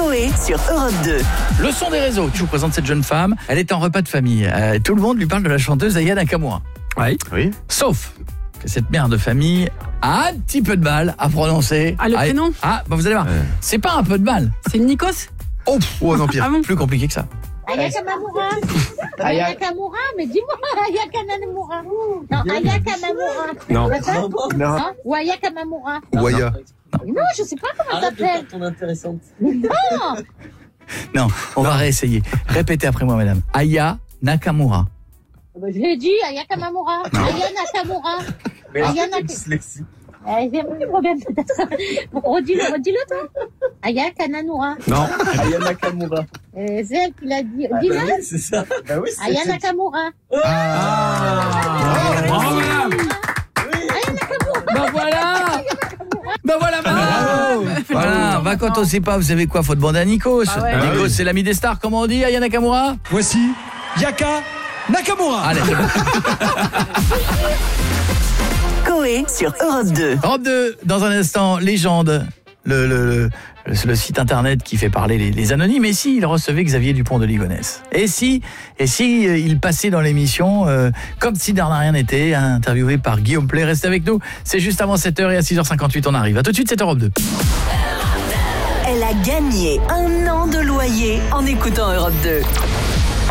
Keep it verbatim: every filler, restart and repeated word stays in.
Coé sur Europe deux. Le son des réseaux. Je vous présente cette jeune femme. Elle est en repas de famille. Euh, tout le monde lui parle de la chanteuse Aya Nakamura. Oui. Oui. Sauf que cette mère de famille a un petit peu de mal à prononcer. Ah, le Ah, prénom Ah, bah vous allez voir. Ouais. C'est pas un peu de mal. C'est Nikos. Oh, pff, Oh non, pire. Ah bon? plus compliqué que ça. Aya Kamamura. Aya Kamura, mais dis-moi, Aya Kanamura. Non, Aya Kamamura. Non. D'accord Non. Hein Ou Aya Kamamura. Waya. Non, je sais pas comment ça Arrête de s'appelle. faire ton intéressante. Non. Non, on va réessayer. Répétez après moi, madame. Aya Nakamura. Bah, je l'ai dit, Aya Kamamura. Aya Nakamura. Mais Aya c'est Nak- une dyslexie. Eh, j'ai un petit problème peut-être. Bon, redis-le, redis-le toi. Aya Kananura. Non. Aya Nakamura. Euh, c'est elle qui l'a dit. Ah, bah Dis-le. oui, c'est ça. Bah oui, c'est Aya c'est- Nakamura. Bravo, madame. Bah voilà. Bah voilà, madame. Voilà, va quand on sait pas, vous savez quoi, faut demander à Nikos. Ah ouais. Nikos, Ah oui. c'est l'ami des stars, comment on dit, Aya Nakamura? Voici Yaka Nakamura. Allez, c'est bon. Coé sur Europe deux. Europe deux, dans un instant, légende. Le, le, le, le site internet qui fait parler les, les anonymes. Et si il recevait Xavier Dupont de Ligonnès? Et si, et si euh, il passait dans l'émission euh, comme si de rien n'était, interviewé par Guillaume Play? Restez avec nous, c'est juste avant sept heures et à six heures cinquante-huit on arrive. A tout de suite, c'est Europe deux. Elle a gagné un an de loyer en écoutant Europe deux.